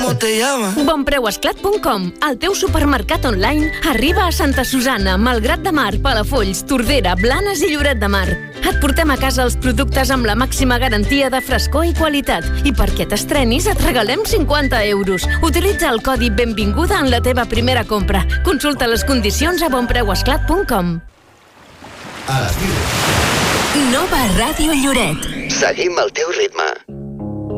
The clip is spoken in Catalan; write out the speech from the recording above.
¿Cómo te llamas? Bonpreuesclat.com, el teu supermercat online, arriba a Santa Susana, Malgrat de Mar, Palafolls, Tordera, Blanes i Lloret de Mar. Et portem a casa els productes amb la màxima garantia de frescor i qualitat. I perquè t'estrenis et regalem 50 euros. Utilitza el codi Benvinguda en la teva primera compra. Consulta les condicions a bonpreuesclat.com. A les 10. Nova Ràdio Lloret. Seguim el teu ritme.